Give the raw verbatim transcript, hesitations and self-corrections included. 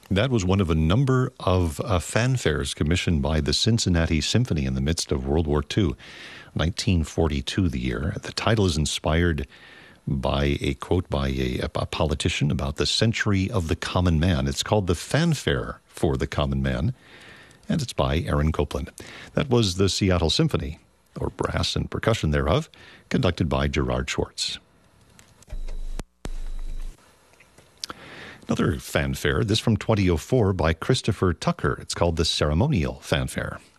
That was one of a number of uh, fanfares commissioned by the Cincinnati Symphony in the midst of World War Two, nineteen forty-two the year. The title is inspired by a quote by a, a politician about the century of the common man. It's called the Fanfare for the Common Man, and it's by Aaron Copland. That was the Seattle Symphony, or brass and percussion thereof, conducted by Gerard Schwartz. Another fanfare, this from twenty oh four by Christopher Tucker. It's called the Ceremonial Fanfare.